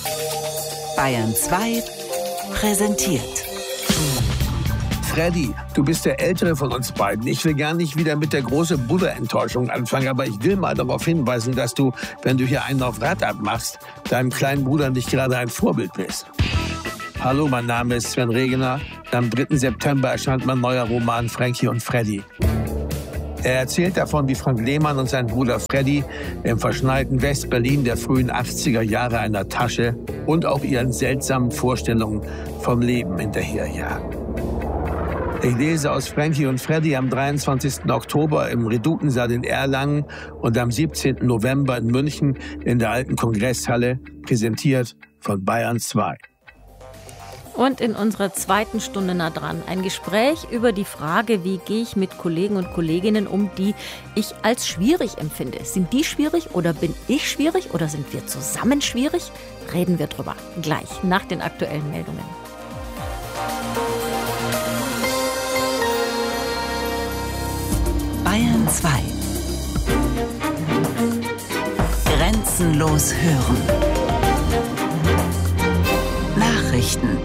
Bayern 2 präsentiert. Freddy, du bist der Ältere von uns beiden. Ich will gar nicht wieder mit der großen Bruderenttäuschung anfangen, aber ich will mal darauf hinweisen, dass du, wenn du hier einen auf Rad abmachst, deinem kleinen Bruder nicht gerade ein Vorbild bist. Hallo, mein Name ist Sven Regener. Am 3. September erscheint mein neuer Roman Frankie und Freddy. Er erzählt davon, wie Frank Lehmann und sein Bruder Freddy im verschneiten West-Berlin der frühen 80er Jahre einer Tasche und auch ihren seltsamen Vorstellungen vom Leben hinterherjagen. Ich lese aus Frankie und Freddy am 23. Oktober im Redutensaal in Erlangen und am 17. November in München in der alten Kongresshalle, präsentiert von Bayern 2. Und in unserer zweiten Stunde nah dran ein Gespräch über die Frage, wie gehe ich mit Kollegen und Kolleginnen um, die ich als schwierig empfinde. Sind die schwierig oder bin ich schwierig oder sind wir zusammen schwierig? Reden wir drüber gleich nach den aktuellen Meldungen. Bayern 2. Grenzenlos hören. Nachrichten.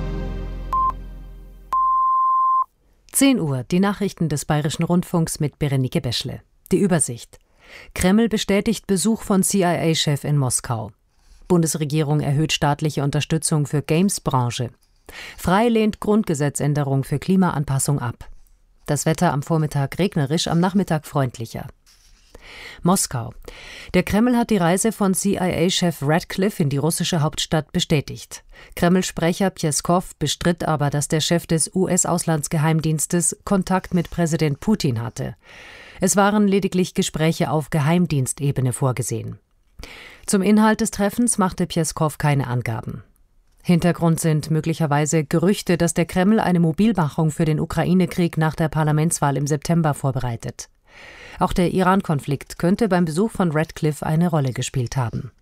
10 Uhr, die Nachrichten des Bayerischen Rundfunks mit Berenike Beschle. Die Übersicht. Kreml bestätigt Besuch von CIA-Chef in Moskau. Bundesregierung erhöht staatliche Unterstützung für Games-Branche. Frei lehnt Grundgesetzänderung für Klimaanpassung ab. Das Wetter am Vormittag regnerisch, am Nachmittag freundlicher. Moskau. Der Kreml hat die Reise von CIA-Chef Ratcliffe in die russische Hauptstadt bestätigt. Kreml-Sprecher Pjeskow bestritt aber, dass der Chef des US-Auslandsgeheimdienstes Kontakt mit Präsident Putin hatte. Es waren lediglich Gespräche auf Geheimdienstebene vorgesehen. Zum Inhalt des Treffens machte Pjeskow keine Angaben. Hintergrund sind möglicherweise Gerüchte, dass der Kreml eine Mobilmachung für den Ukraine-Krieg nach der Parlamentswahl im September vorbereitet. Auch der Iran-Konflikt könnte beim Besuch von Ratcliffe eine Rolle gespielt haben.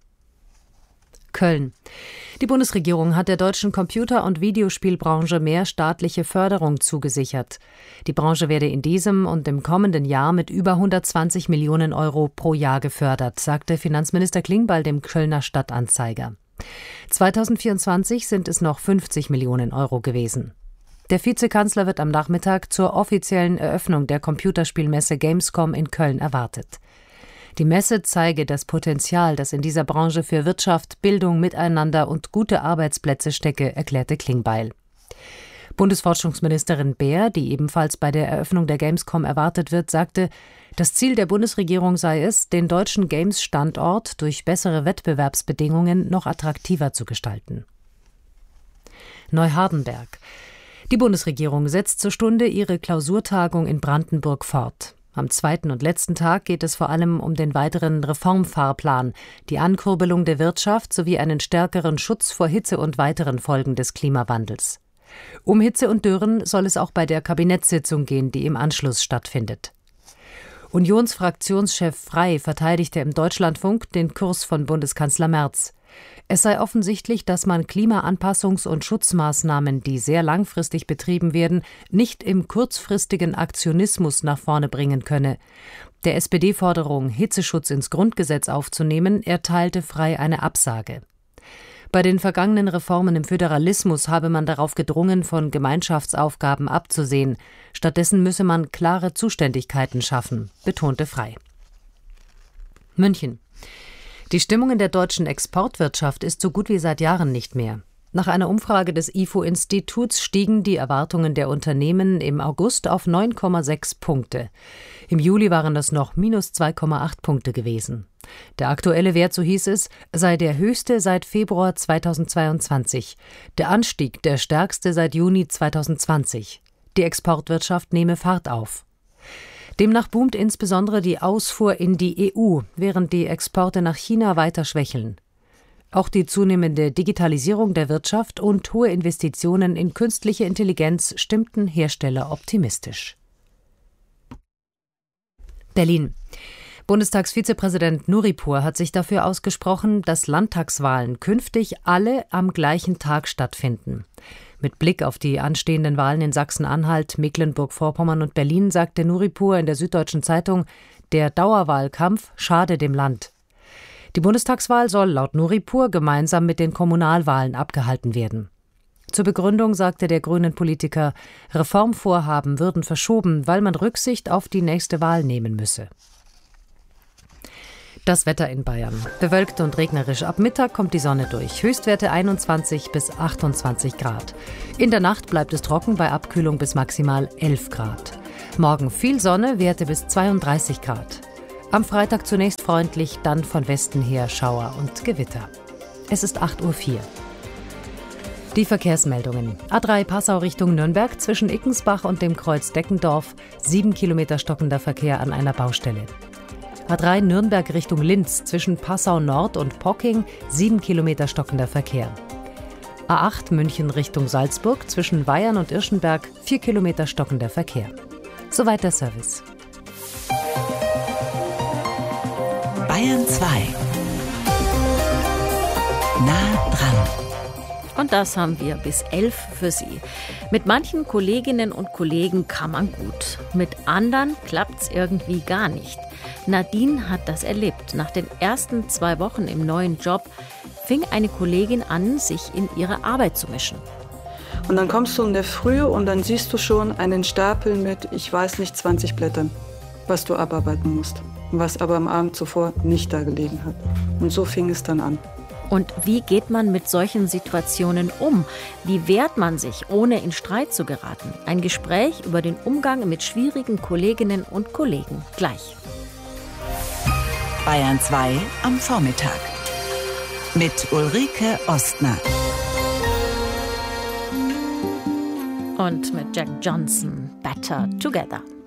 Köln. Die Bundesregierung hat der deutschen Computer- und Videospielbranche mehr staatliche Förderung zugesichert. Die Branche werde in diesem und im kommenden Jahr mit über 120 Millionen Euro pro Jahr gefördert, sagte Finanzminister Klingbeil dem Kölner Stadtanzeiger. 2024 sind es noch 50 Millionen Euro gewesen. Der Vizekanzler wird am Nachmittag zur offiziellen Eröffnung der Computerspielmesse Gamescom in Köln erwartet. Die Messe zeige das Potenzial, das in dieser Branche für Wirtschaft, Bildung, Miteinander und gute Arbeitsplätze stecke, erklärte Klingbeil. Bundesforschungsministerin Baer, die ebenfalls bei der Eröffnung der Gamescom erwartet wird, sagte, das Ziel der Bundesregierung sei es, den deutschen Games-Standort durch bessere Wettbewerbsbedingungen noch attraktiver zu gestalten. Neuhardenberg. Die Bundesregierung setzt zur Stunde ihre Klausurtagung in Brandenburg fort. Am zweiten und letzten Tag geht es vor allem um den weiteren Reformfahrplan, die Ankurbelung der Wirtschaft sowie einen stärkeren Schutz vor Hitze und weiteren Folgen des Klimawandels. Um Hitze und Dürren soll es auch bei der Kabinettssitzung gehen, die im Anschluss stattfindet. Unionsfraktionschef Frey verteidigte im Deutschlandfunk den Kurs von Bundeskanzler Merz. Es sei offensichtlich, dass man Klimaanpassungs- und Schutzmaßnahmen, die sehr langfristig betrieben werden, nicht im kurzfristigen Aktionismus nach vorne bringen könne. Der SPD-Forderung, Hitzeschutz ins Grundgesetz aufzunehmen, erteilte Frey eine Absage. Bei den vergangenen Reformen im Föderalismus habe man darauf gedrungen, von Gemeinschaftsaufgaben abzusehen. Stattdessen müsse man klare Zuständigkeiten schaffen, betonte Frey. München. Die Stimmung in der deutschen Exportwirtschaft ist so gut wie seit Jahren nicht mehr. Nach einer Umfrage des IFO-Instituts stiegen die Erwartungen der Unternehmen im August auf 9,6 Punkte. Im Juli waren das noch minus 2,8 Punkte gewesen. Der aktuelle Wert, so hieß es, sei der höchste seit Februar 2022. Der Anstieg der stärkste seit Juni 2020. Die Exportwirtschaft nehme Fahrt auf. Demnach boomt insbesondere die Ausfuhr in die EU, während die Exporte nach China weiter schwächeln. Auch die zunehmende Digitalisierung der Wirtschaft und hohe Investitionen in künstliche Intelligenz stimmten Hersteller optimistisch. Berlin. Bundestagsvizepräsident Nuripur hat sich dafür ausgesprochen, dass Landtagswahlen künftig alle am gleichen Tag stattfinden. Mit Blick auf die anstehenden Wahlen in Sachsen-Anhalt, Mecklenburg-Vorpommern und Berlin sagte Nuripur in der Süddeutschen Zeitung, der Dauerwahlkampf schade dem Land. Die Bundestagswahl soll laut Nuripur gemeinsam mit den Kommunalwahlen abgehalten werden. Zur Begründung sagte der grünen Politiker, Reformvorhaben würden verschoben, weil man Rücksicht auf die nächste Wahl nehmen müsse. Das Wetter in Bayern. Bewölkt und regnerisch. Ab Mittag kommt die Sonne durch. Höchstwerte 21 bis 28 Grad. In der Nacht bleibt es trocken bei Abkühlung bis maximal 11 Grad. Morgen viel Sonne, Werte bis 32 Grad. Am Freitag zunächst freundlich, dann von Westen her Schauer und Gewitter. Es ist 8:04 Uhr. Die Verkehrsmeldungen. A3 Passau Richtung Nürnberg zwischen Ickensbach und dem Kreuz Deckendorf. 7 Kilometer stockender Verkehr an einer Baustelle. A3 Nürnberg Richtung Linz zwischen Passau Nord und Pocking. 7 Kilometer stockender Verkehr. A8 München Richtung Salzburg zwischen Weyern und Irschenberg. 4 Kilometer stockender Verkehr. Soweit der Service. Bayern 2. Nah dran. Und das haben wir bis 11 für Sie. Mit manchen Kolleginnen und Kollegen kann man gut. Mit anderen klappt's irgendwie gar nicht. Nadine hat das erlebt. Nach den ersten 2 Wochen im neuen Job fing eine Kollegin an, sich in ihre Arbeit zu mischen. Und dann kommst du in der Früh und dann siehst du schon einen Stapel mit, 20 Blättern, was du abarbeiten musst. Was aber am Abend zuvor nicht da gelegen hat. Und so fing es dann an. Und wie geht man mit solchen Situationen um? Wie wehrt man sich, ohne in Streit zu geraten? Ein Gespräch über den Umgang mit schwierigen Kolleginnen und Kollegen. Gleich. Bayern 2 am Vormittag. Mit Ulrike Ostner. Und mit Jack Johnson, Better Together.